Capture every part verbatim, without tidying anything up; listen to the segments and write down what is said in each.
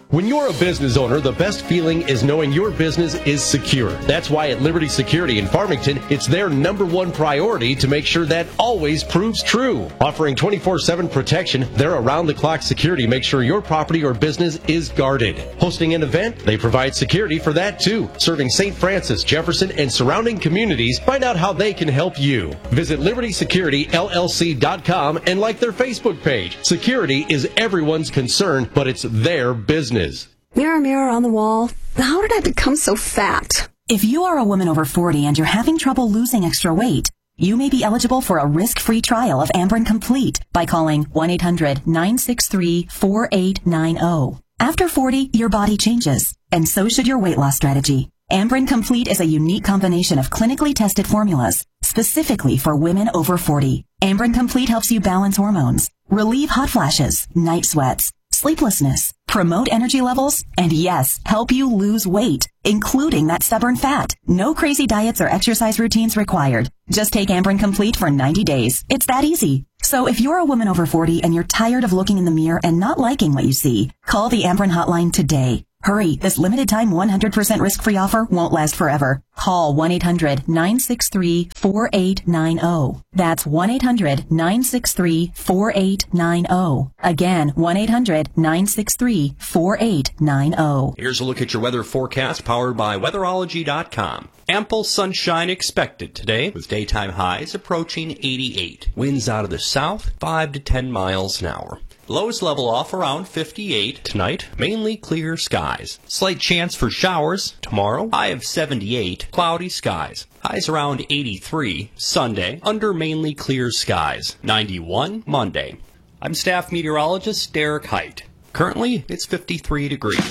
When you're a business owner, the best feeling is knowing your business is secure. That's why at Liberty Security in Farmington, it's their number one priority to make sure that always proves true. Offering twenty-four seven protection, their around-the-clock security makes sure your property or business is guarded. Hosting an event, they provide security for that too. Serving Saint Francis, Jefferson, and surrounding communities, find out how they can help you. Visit liberty security L L C dot com and like their Facebook page. Security is everyone's concern, but it's their business. Mirror, mirror on the wall, how did I become so fat? If you are a woman over forty and you're having trouble losing extra weight, you may be eligible for a risk-free trial of Amberen Complete by calling one eight hundred nine six three four eight nine zero. After forty, your body changes, and so should your weight loss strategy. Amberen Complete is a unique combination of clinically tested formulas, specifically for women over forty. Amberen Complete helps you balance hormones, relieve hot flashes, night sweats, sleeplessness, promote energy levels, and yes, help you lose weight, including that stubborn fat. No crazy diets or exercise routines required. Just take Amberen Complete for ninety days. It's that easy. So if you're a woman over forty and you're tired of looking in the mirror and not liking what you see, call the Amberen hotline today. Hurry, this limited time one hundred percent risk-free offer won't last forever. Call one eight hundred nine six three four eight nine zero. That's one eight hundred nine six three four eight nine zero. Again, one eight hundred nine six three four eight nine zero. Here's a look at your weather forecast powered by weatherology dot com. Ample sunshine expected today with daytime highs approaching eighty-eight. Winds out of the south, five to ten miles an hour. Lows level off around fifty-eight. Tonight, mainly clear skies. Slight chance for showers. Tomorrow, high of seventy-eight. Cloudy skies. Highs around eighty-three. Sunday, under mainly clear skies. ninety-one Monday. I'm staff meteorologist Derek Height. Currently, it's fifty-three degrees.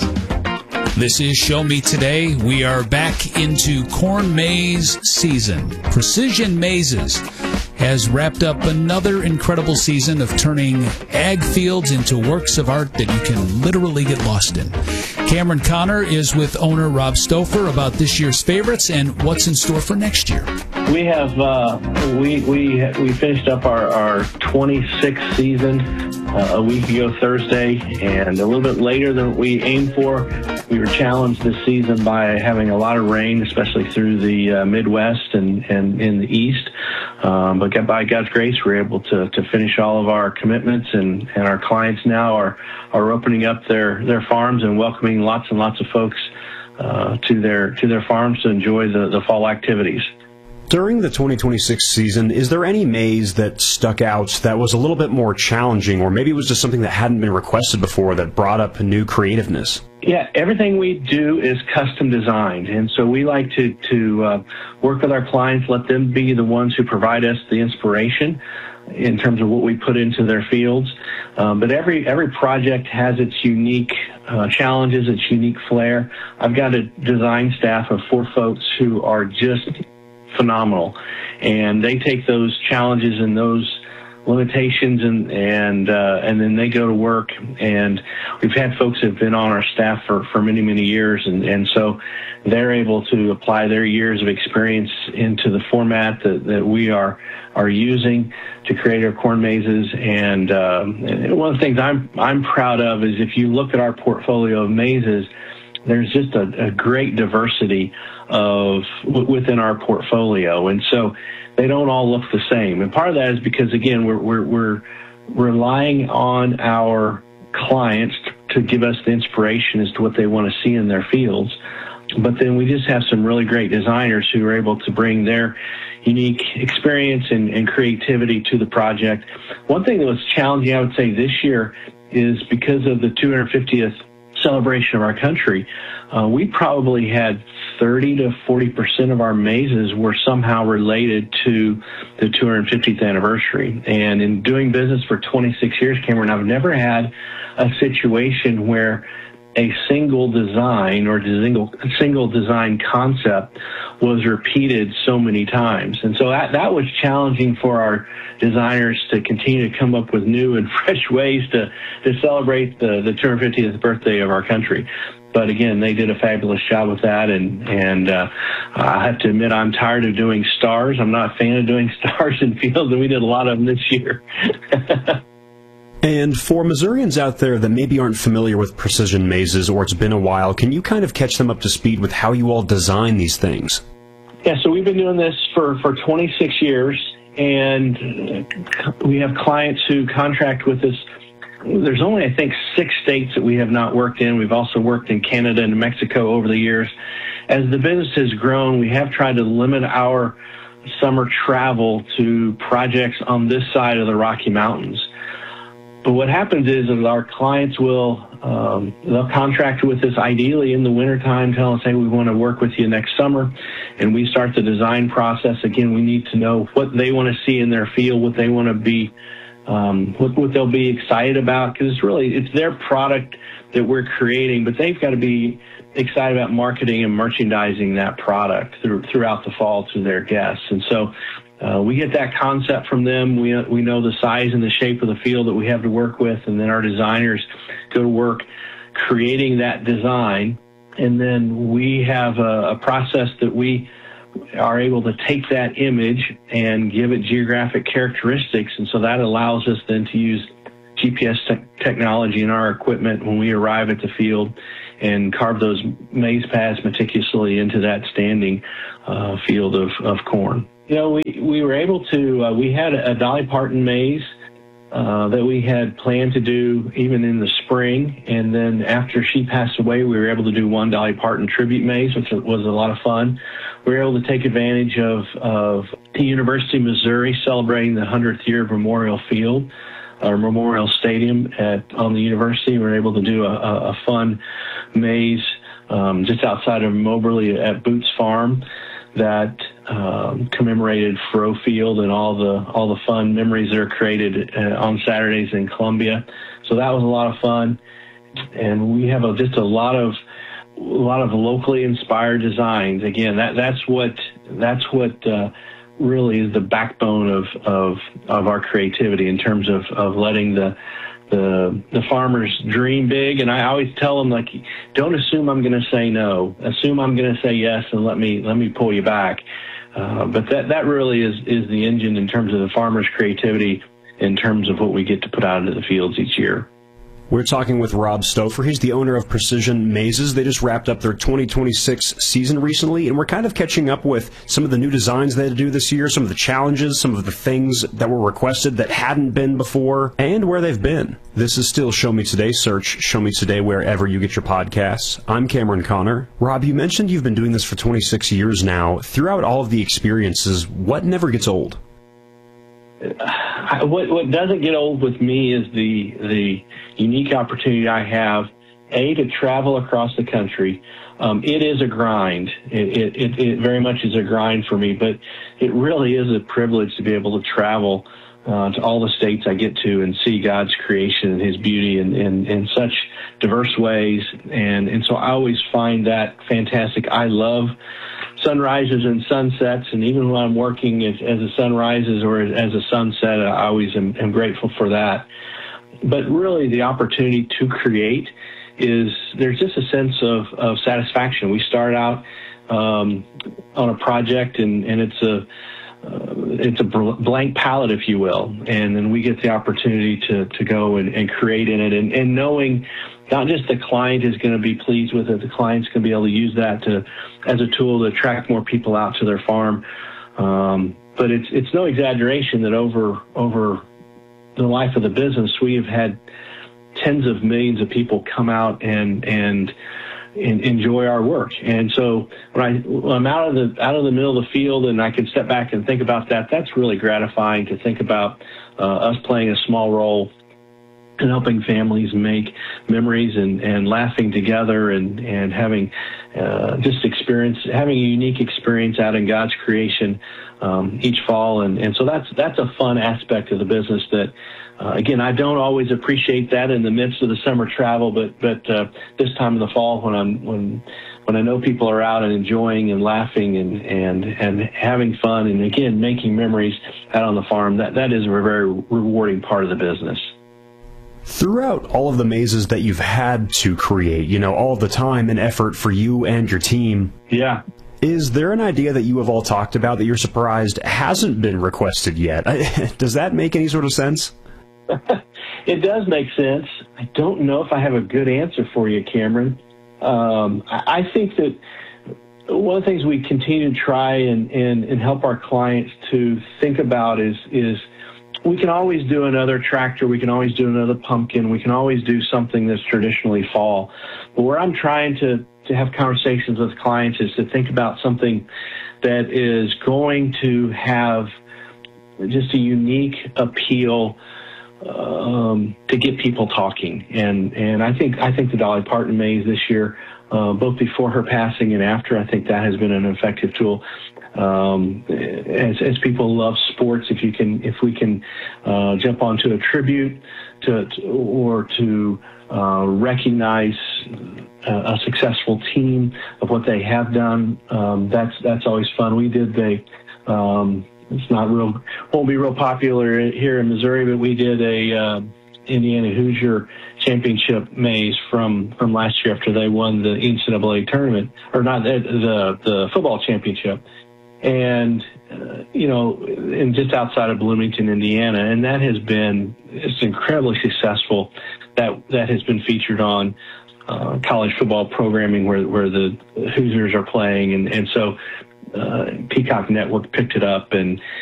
This is Show Me Today. We are back into corn maze season. Precision Mazes has wrapped up another incredible season of turning ag fields into works of art that you can literally get lost in. Cameron Connor is with owner Rob Stouffer about this year's favorites and what's in store for next year. We have uh, we we we finished up our, our twenty-sixth season uh, a week ago Thursday, and a little bit later than we aimed for. We were challenged this season by having a lot of rain, especially through the uh, Midwest and, and in the East. Um, but by God's grace, we're able to, to finish all of our commitments, and, and our clients now are, are opening up their, their farms and welcoming lots and lots of folks uh, to their to their farms to enjoy the, the fall activities. During the twenty twenty-six season, is there any maze that stuck out that was a little bit more challenging, or maybe it was just something that hadn't been requested before that brought up new creativeness? Yeah, everything we do is custom designed, and so we like to, to uh, work with our clients, let them be the ones who provide us the inspiration in terms of what we put into their fields. Um, but every every project has its unique uh, challenges, its unique flair. I've got a design staff of four folks who are just phenomenal, and they take those challenges and those limitations and and uh, and then they go to work. And we've had folks who've been on our staff for, for many many years, and, and so they're able to apply their years of experience into the format that, that we are are using to create our corn mazes. And, um, and one of the things I'm I'm proud of is if you look at our portfolio of mazes, there's just a, a great diversity of w- within our portfolio, and so they don't all look the same. And part of that is because, again, we're we're, we're relying on our clients to give us the inspiration as to what they want to see in their fields. But then we just have some really great designers who are able to bring their unique experience and, and creativity to the project. One thing that was challenging, I would say, this year is because of the two hundred fiftieth celebration of our country, uh, we probably had thirty to forty percent of our mazes were somehow related to the two hundred fiftieth anniversary. And in doing business for twenty-six years, Cameron, I've never had a situation where a single design or single single design concept was repeated so many times. And so that, that was challenging for our designers to continue to come up with new and fresh ways to, to celebrate the, the two hundred fiftieth birthday of our country. But again, they did a fabulous job with that, and and uh, I have to admit I'm tired of doing stars. I'm not a fan of doing stars in fields, and we did a lot of them this year. And for Missourians out there that maybe aren't familiar with Precision Mazes, or it's been a while, can you kind of catch them up to speed with how you all design these things? Yeah, so we've been doing this for, for twenty-six years, and we have clients who contract with us. There's only, I think, six states that we have not worked in. We've also worked in Canada and Mexico over the years. As the business has grown, we have tried to limit our summer travel to projects on this side of the Rocky Mountains. But what happens is, is our clients will um, they'll contract with us ideally in the wintertime, tell us, hey, we want to work with you next summer, and we start the design process. Again, we need to know what they want to see in their field, what they want to be, um, what, what they'll be excited about, because it's really, it's their product that we're creating, but they've got to be excited about marketing and merchandising that product through, throughout the fall to their guests. And so Uh, we get that concept from them. We we know the size and the shape of the field that we have to work with, and then our designers go to work creating that design. And then we have a, a process that we are able to take that image and give it geographic characteristics, and so that allows us then to use G P S te- technology in our equipment when we arrive at the field and carve those maize paths meticulously into that standing uh, field of, of corn. You know, we, we were able to, uh, we had a Dolly Parton maze uh, that we had planned to do even in the spring. And then after she passed away, we were able to do one Dolly Parton tribute maze, which was a lot of fun. We were able to take advantage of, of the University of Missouri celebrating the hundredth year of Memorial Field, or Memorial Stadium at, on the university. We were able to do a, a, a fun maze um, just outside of Moberly at Boots Farm that um, commemorated Faurot Field and all the all the fun memories that are created uh, on Saturdays in Columbia. So that was a lot of fun, and we have a, just a lot of a lot of locally inspired designs. Again, that that's what that's what uh, really is the backbone of of of our creativity in terms of of letting the the the farmers dream big. And I always tell them, like, don't assume I'm going to say no. Assume I'm going to say yes, and let me let me pull you back. Uh, but that that really is is the engine in terms of the farmers' creativity, in terms of what we get to put out into the fields each year. We're talking with Rob Stouffer. He's the owner of Precision Mazes. They just wrapped up their twenty twenty-six season recently, and we're kind of catching up with some of the new designs they had to do this year, some of the challenges, some of the things that were requested that hadn't been before, and where they've been. This is still Show Me Today. Search Show Me Today wherever you get your podcasts. I'm Cameron Connor. Rob, you mentioned you've been doing this for twenty-six years now. Throughout all of the experiences, what never gets old? What, what doesn't get old with me is the the unique opportunity I have, A, to travel across the country. Um, it is a grind. It, it, it very much is a grind for me, but it really is a privilege to be able to travel uh, to all the states I get to and see God's creation and His beauty in, in, in such diverse ways. And, and so I always find that fantastic. I love sunrises and sunsets, and even when I'm working as, as a sun rises or as a sunset, I always am, am grateful for that. But really, the opportunity to create is, there's just a sense of, of satisfaction. We start out um, on a project, and, and it's a uh, it's a blank palette, if you will, and then we get the opportunity to, to go and, and create in it, and, and knowing not just the client is going to be pleased with it, the client's going to be able to use that to as a tool to attract more people out to their farm. Um, but it's it's no exaggeration that over over the life of the business, we have had tens of millions of people come out and and, and enjoy our work. And so when, I, when I'm out of the out of the middle of the field and I can step back and think about that, that's really gratifying to think about uh, us playing a small role and helping families make memories and, and laughing together and, and having uh, just experience, having a unique experience out in God's creation um, each fall. And, and so that's that's a fun aspect of the business that, uh, again, I don't always appreciate that in the midst of the summer travel, but but uh, this time of the fall when I'm when when I know people are out and enjoying and laughing and, and, and having fun and, again, making memories out on the farm, that, that is a very rewarding part of the business. Throughout all of the mazes that you've had to create, you know, all the time and effort for you and your team. Yeah. Is there an idea that you have all talked about that you're surprised hasn't been requested yet? Does that make any sort of sense? it does make sense. I don't know if I have a good answer for you, Cameron. Um, I, I think that one of the things we continue to try and, and, and help our clients to think about is, is we can always do another tractor, we can always do another pumpkin, we can always do something that's traditionally fall. But where I'm trying to, to have conversations with clients is to think about something that is going to have just a unique appeal um, to get people talking. And, and I think I think the Dolly Parton Maze this year, uh, both before her passing and after, I think that has been an effective tool. Um, as, as people love sports, if you can, if we can uh, jump onto a tribute to, to or to uh, recognize a, a successful team of what they have done, um, that's that's always fun. We did the. Um, it's not real, won't be real popular here in Missouri, but we did a uh, Indiana Hoosier championship maze from from last year after they won the N C double A tournament, or not the the, the football championship. And, uh, you know, and just outside of Bloomington, Indiana, and that has been, it's incredibly successful. That, that has been featured on, uh, college football programming where, where the Hoosiers are playing. And, and so, uh, Peacock Network picked it up, and